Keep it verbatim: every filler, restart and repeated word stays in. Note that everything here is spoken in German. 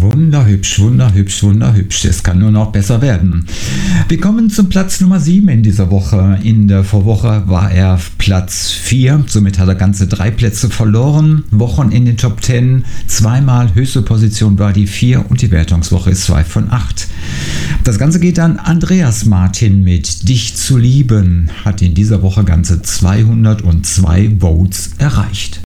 Wunderhübsch, wunderhübsch, wunderhübsch. Es kann nur noch besser werden. Wir kommen zum Platz Nummer sieben in dieser Woche. In der Vorwoche war er Platz vier, somit hat er ganze drei Plätze verloren. Wochen in den Top zehn, zweimal höchste Position war die vier und die Wertungswoche ist zwei von acht. Das Ganze geht an Andreas Martin mit Dich zu lieben, hat in dieser Woche ganze zweihundertzwei Votes erreicht.